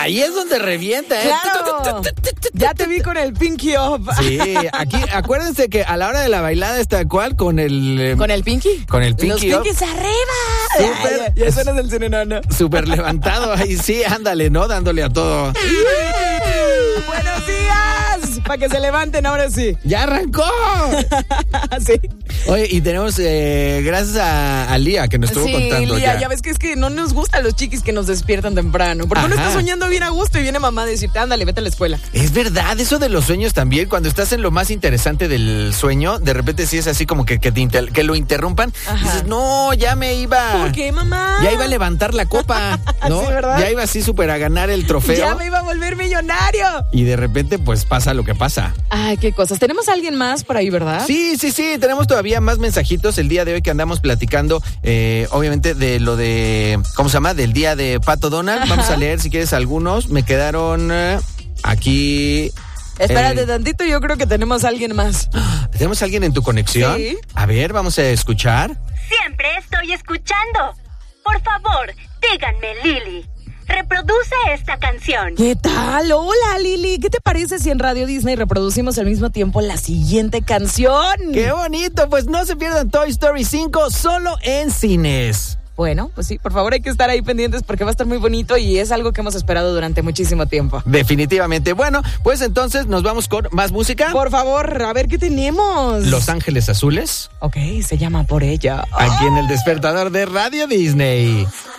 Ahí es donde revienta, ¿eh? Claro. Ya te vi con el pinky up. Sí, aquí acuérdense que a la hora de la bailada es tal cual con el... ¿Con el pinky? Con el pinky Los up. pinkies arriba. Súper. Ya suenas del cirenano. Súper levantado ahí, sí, ándale, ¿no? Dándole a todo. ¡Buenos días! Para que se levanten ahora sí. ¡Ya arrancó! Sí. Oye, y tenemos, gracias a Lía, que nos estuvo contando. Lía, ya ves que es que no nos gustan los chiquis que nos despiertan temprano. Porque uno está soñando bien a gusto y viene mamá a decirte, ándale, vete a la escuela. Es verdad, eso de los sueños también, cuando estás en lo más interesante del sueño, de repente sí es así como que lo interrumpan. Dices, no, ya me iba... ¿Por qué, mamá? Ya iba a levantar la copa, ¿no? Sí, ¿verdad? Ya iba así súper a ganar el trofeo. Ya me iba a volver millonario. Y de repente, pues, pasa lo que pasa. Ay, qué cosas. ¿Tenemos a alguien más por ahí, verdad? Sí, tenemos todavía más mensajitos el día de hoy que andamos platicando, obviamente, de lo de, ¿cómo se llama? Del día de Pato Donald. Vamos a leer, si quieres, algunos. Me quedaron aquí... Espérate tantito, yo creo que tenemos a alguien más. ¿Tenemos a alguien en tu conexión? Sí. A ver, vamos a escuchar. Siempre estoy escuchando. Por favor, díganme, Lili. Reproduce esta canción. ¿Qué tal? Hola, Lili. ¿Qué te parece si en Radio Disney reproducimos al mismo tiempo la siguiente canción? ¡Qué bonito! Pues no se pierdan Toy Story 5 solo en cines. Bueno, pues sí, por favor hay que estar ahí pendientes porque va a estar muy bonito y es algo que hemos esperado durante muchísimo tiempo. Definitivamente. Bueno, pues entonces nos vamos con más música. Por favor, a ver qué tenemos. Los Ángeles Azules. Ok, se llama Por Ella. Aquí en el despertador de Radio Disney.